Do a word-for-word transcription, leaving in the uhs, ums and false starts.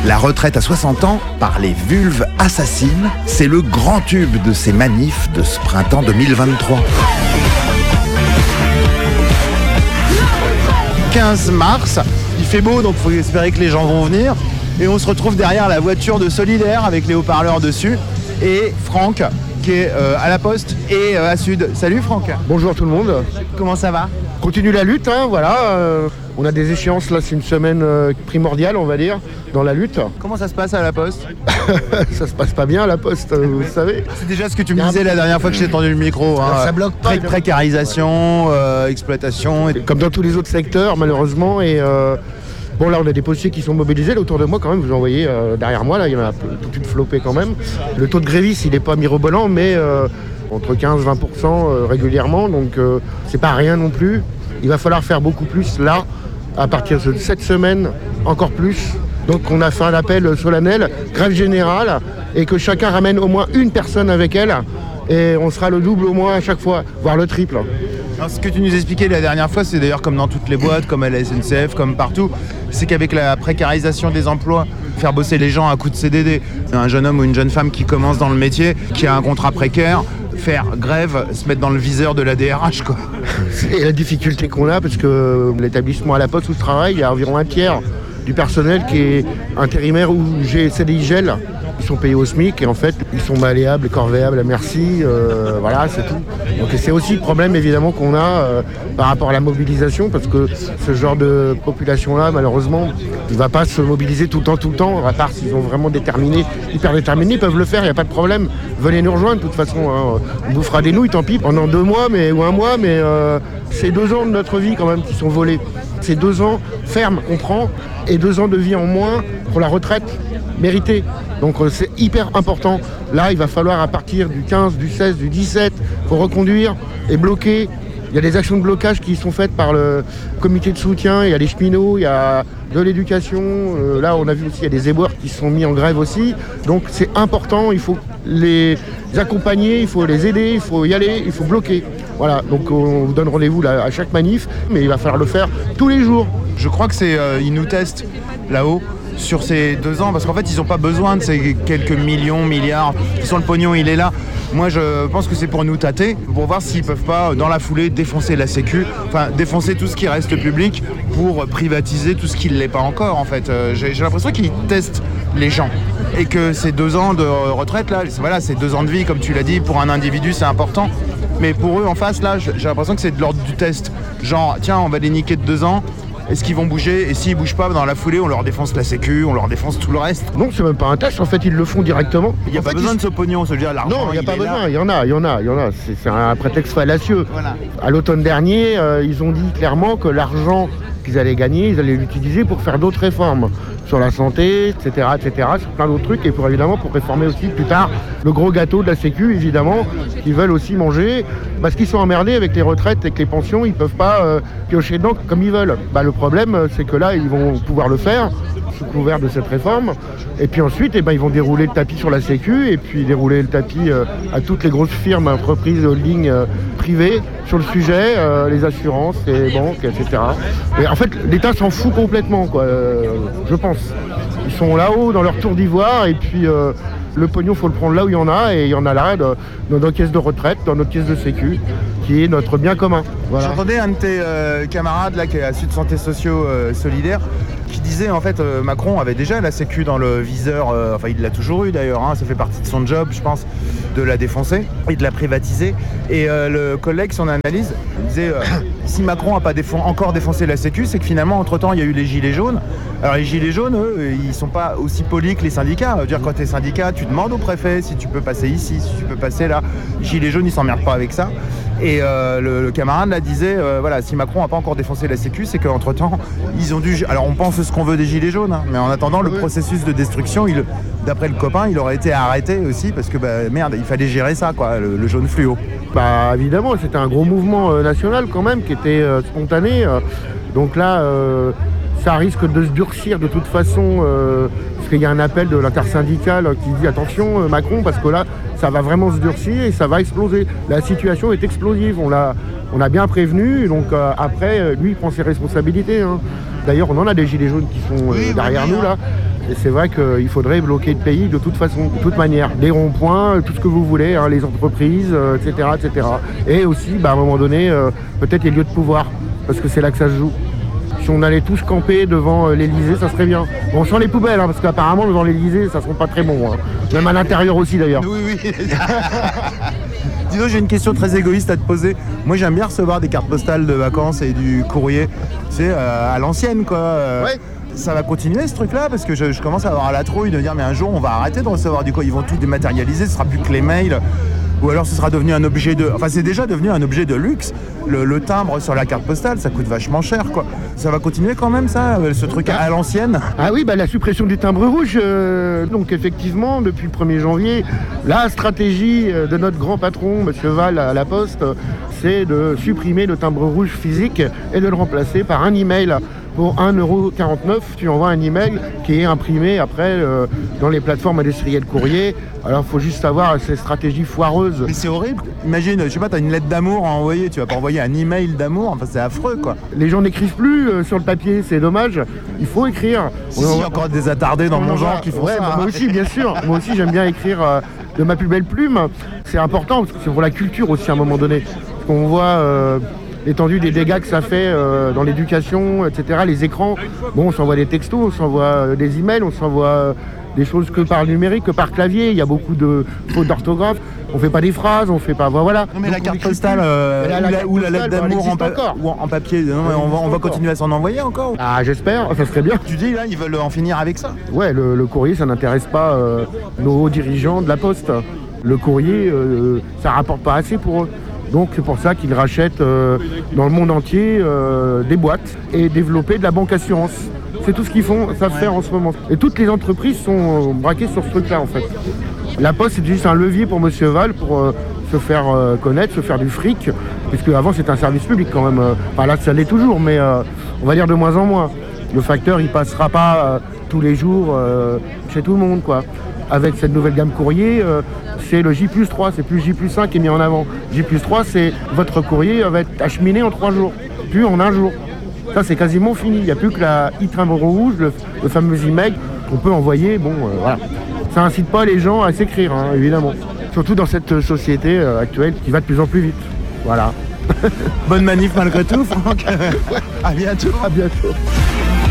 La retraite à soixante ans par les vulves assassines, c'est le grand tube de ces manifs de ce printemps deux mille vingt-trois. quinze mars, il fait beau donc il faut espérer que les gens vont venir. Et on se retrouve derrière la voiture de Solidaire avec les haut-parleurs dessus. Et Franck qui est euh, à la Poste et euh, à Sud. Salut Franck. Bonjour tout le monde. Comment ça va? Continue la lutte, hein, voilà. Euh, on a des échéances là, c'est une semaine euh, primordiale, on va dire, dans la lutte. Comment ça se passe à la Poste? Ça se passe pas bien à la Poste, euh, vous savez. C'est déjà ce que tu me disais la dernière fois que j'ai tendu le micro. Hein. Alors, ça bloque pas. Pré- précarisation, euh, exploitation. Et... Comme dans tous les autres secteurs, malheureusement. Et euh, bon, là, on a des policiers qui sont mobilisés. Là, autour de moi, quand même, vous en voyez euh, derrière moi, là, il y en a toute une flopée quand même. Le taux de grévistes, il n'est pas mirobolant, mais euh, entre quinze et vingt pour cent euh, régulièrement. Donc, euh, c'est pas rien non plus. Il va falloir faire beaucoup plus là, à partir de cette semaine, encore plus. Donc on a fait un appel solennel, grève générale, et que chacun ramène au moins une personne avec elle, et on sera le double au moins à chaque fois, voire le triple. Alors, ce que tu nous expliquais la dernière fois, c'est d'ailleurs comme dans toutes les boîtes, comme à la S N C F, comme partout, c'est qu'avec la précarisation des emplois, faire bosser les gens à coups de C D D, un jeune homme ou une jeune femme qui commence dans le métier, qui a un contrat précaire, faire grève, se mettre dans le viseur de la D R H, quoi. C'est la difficulté qu'on a, parce que l'établissement à la Poste où je travaille, il y a environ un tiers du personnel qui est intérimaire ou C D I G E L. Ils sont payés au SMIC et en fait, ils sont malléables, corvéables à merci, euh, voilà, c'est tout. Donc c'est aussi le problème évidemment qu'on a euh, par rapport à la mobilisation, parce que ce genre de population-là, malheureusement, il ne va pas se mobiliser tout le temps, tout le temps, à part s'ils sont vraiment déterminés, hyper déterminés, ils peuvent le faire, il n'y a pas de problème. Venez nous rejoindre de toute façon, hein. On vous fera des nouilles, tant pis, pendant deux mois mais, ou un mois, mais euh, c'est deux ans de notre vie quand même qui sont volés. C'est deux ans ferme, on prend, et deux ans de vie en moins pour la retraite méritée. Donc euh, c'est hyper important. Là, il va falloir à partir du quinze, du seize, du dix-sept, faut reconduire et bloquer. Il y a des actions de blocage qui sont faites par le comité de soutien, il y a les cheminots, il y a de l'éducation. Euh, là, on a vu aussi, il y a des éboueurs qui sont mis en grève aussi. Donc c'est important, il faut les accompagner, il faut les aider, il faut y aller, il faut bloquer. Voilà, donc on vous donne rendez-vous là, à chaque manif, mais il va falloir le faire tous les jours. Je crois que c'est, euh, ils nous testent là-haut sur ces deux ans, parce qu'en fait ils n'ont pas besoin de ces quelques millions, milliards, qui sont le pognon, il est là. Moi je pense que c'est pour nous tâter, pour voir s'ils peuvent pas dans la foulée défoncer la sécu, enfin défoncer tout ce qui reste public pour privatiser tout ce qui ne l'est pas encore en fait. Euh, j'ai, j'ai l'impression qu'ils testent les gens et que ces deux ans de retraite là, voilà, ces deux ans de vie comme tu l'as dit, pour un individu c'est important. Mais pour eux en face là, j'ai l'impression que c'est de l'ordre du test. Genre tiens on va les niquer de deux ans. Est-ce qu'ils vont bouger? Et s'ils bougent pas dans la foulée, on leur défonce la sécu, on leur défonce tout le reste. Non, c'est même pas un test, en fait, ils le font directement. Il n'y a en pas fait, besoin ils... de ce pognon, se dire l'argent. Non, il n'y a pas besoin, là. il y en a, il y en a, il y en a. C'est, c'est un prétexte fallacieux. Voilà. À l'automne dernier, euh, ils ont dit clairement que l'argent qu'ils allaient gagner, ils allaient l'utiliser pour faire d'autres réformes. Sur la santé, et cetera, et cetera, sur plein d'autres trucs, et pour évidemment pour réformer aussi plus tard le gros gâteau de la sécu, évidemment, qu'ils veulent aussi manger, parce qu'ils sont emmerdés avec les retraites et que les pensions, ils peuvent pas euh, piocher dedans comme ils veulent. Bah, le problème, c'est que là, ils vont pouvoir le faire, sous couvert de cette réforme, et puis ensuite, eh ben, ils vont dérouler le tapis sur la sécu, et puis dérouler le tapis euh, à toutes les grosses firmes, entreprises, holdings euh, privées, sur le sujet, euh, les assurances, les banques, et cetera. Et en fait, l'État s'en fout complètement, quoi, euh, je pense. Ils sont là-haut dans leur tour d'ivoire et puis euh, le pognon, il faut le prendre là où il y en a, et il y en a là dans, dans nos caisses de retraite, dans notre caisse de sécu, qui est notre bien commun. Voilà. J'entendais un de tes euh, camarades là, qui est à Sud Santé Sociaux euh, Solidaire, qui disait en fait euh, Macron avait déjà la sécu dans le viseur, euh, enfin il l'a toujours eu d'ailleurs, hein, ça fait partie de son job je pense, de la défoncer et de la privatiser. Et euh, le collègue, son analyse, disait euh, si Macron n'a pas défon- encore défoncé la sécu, c'est que finalement entre temps il y a eu les gilets jaunes. Alors les gilets jaunes, eux, ils sont pas aussi polis que les syndicats. Je veux dire, quand t'es syndicat, tu demandes au préfet si tu peux passer ici, si tu peux passer là. Les gilets jaunes, ils s'emmerdent pas avec ça. Et euh, le, le camarade là disait, euh, voilà, si Macron n'a pas encore défoncé la sécu, c'est qu'entre temps, ils ont dû. Alors on pense ce qu'on veut des gilets jaunes, hein, mais en attendant, le oui. processus de destruction, il, d'après le copain, il aurait été arrêté aussi parce que bah, merde, il fallait gérer ça, quoi, le, le jaune fluo. Bah évidemment, c'était un gros mouvement euh, national quand même qui était euh, spontané. Euh, donc là. Euh... Ça risque de se durcir de toute façon, euh, parce qu'il y a un appel de l'intersyndicale qui dit attention euh, Macron, parce que là ça va vraiment se durcir et ça va exploser. La situation est explosive, on l'a, on a bien prévenu, donc euh, après lui il prend ses responsabilités. Hein. D'ailleurs on en a des gilets jaunes qui sont euh, oui, derrière oui, nous oui, là. Et c'est vrai qu'il faudrait bloquer le pays de toute façon, de toute manière. Des ronds-points, tout ce que vous voulez, hein, les entreprises, euh, et cetera, et cetera. Et aussi, bah, à un moment donné, euh, peut-être les lieux de pouvoir, parce que c'est là que ça se joue. Si on allait tous camper devant euh, l'Elysée, ça serait bien. Bon, sans les poubelles, hein, parce qu'apparemment, devant l'Elysée, ça ne sera pas très bon. Hein. Même à l'intérieur aussi, d'ailleurs. Oui, oui. Dis donc, j'ai une question très égoïste à te poser. Moi, j'aime bien recevoir des cartes postales de vacances et du courrier, tu sais, euh, à l'ancienne, quoi. Euh, Ouais. Ça va continuer ce truc-là parce que je, je commence à avoir la trouille de dire mais un jour on va arrêter de recevoir du courrier. Ils vont tout dématérialiser, ce sera plus que les mails. Ou alors ce sera devenu un objet de... Enfin c'est déjà devenu un objet de luxe. Le, le timbre sur la carte postale, ça coûte vachement cher, quoi. Ça va continuer quand même, ça, ce truc à l'ancienne? Ah oui, bah, la suppression du timbre rouge. Euh, donc effectivement, depuis le premier janvier, la stratégie de notre grand patron, M. Val à la Poste, c'est de supprimer le timbre rouge physique et de le remplacer par un email. Pour un euro quarante-neuf, tu envoies un email qui est imprimé après euh, dans les plateformes industrielles courrier. Alors il faut juste savoir ces stratégies foireuses. Mais c'est horrible. Imagine, je sais pas, t'as une lettre d'amour à envoyer, tu vas pas envoyer un email d'amour, enfin c'est affreux, quoi. Les gens n'écrivent plus euh, sur le papier, c'est dommage. Il faut écrire. Si, si, il y a encore des attardés dans mon genre qui font ouais, ça. bah, moi aussi, bien sûr. Moi aussi, j'aime bien écrire euh, de ma plus belle plume. C'est important parce que c'est pour la culture aussi à un moment donné. Parce qu'on voit euh, l'étendue des dégâts que ça fait euh, dans l'éducation, et cetera. Les écrans, bon, on s'envoie des textos, on s'envoie euh, des emails, on s'envoie euh, des choses que par numérique, que par clavier. Il y a beaucoup de fautes d'orthographe. On fait pas des phrases, on fait pas, voilà. Non mais Donc, la carte écrit postale euh, plus. ou, la, la, carte ou la lettre postale, bah, d'amour elle en, pa- existe encore. ou en, en papier, non, mais on, va, on va continuer à s'en envoyer encore. Ah, j'espère, ça serait bien. Tu dis là, ils veulent en finir avec ça? Ouais, le, le courrier, ça n'intéresse pas euh, nos dirigeants de la Poste. Le courrier, euh, ça rapporte pas assez pour eux. Donc c'est pour ça qu'ils rachètent euh, dans le monde entier euh, des boîtes et développer de la banque assurance. C'est tout ce qu'ils font, savent faire en ce moment. Et toutes les entreprises sont euh, braquées sur ce truc-là en fait. La Poste, c'est juste un levier pour Monsieur Val pour euh, se faire euh, connaître, se faire du fric. Puisque avant c'était un service public quand même. Enfin là ça l'est toujours, mais euh, on va dire de moins en moins. Le facteur il passera pas euh, tous les jours euh, chez tout le monde, quoi. Avec cette nouvelle gamme courrier, euh, c'est le J plus trois, c'est plus J plus cinq qui est mis en avant. J plus trois, c'est votre courrier va être acheminé en trois jours, puis en un jour. Ça, c'est quasiment fini. Il n'y a plus que la e-timbre rouge, le, le fameux email qu'on peut envoyer. Bon, euh, voilà. Ça incite pas les gens à s'écrire, hein, évidemment. Surtout dans cette société euh, actuelle qui va de plus en plus vite. Voilà. Bonne manif malgré tout, Franck. À bientôt. À bientôt.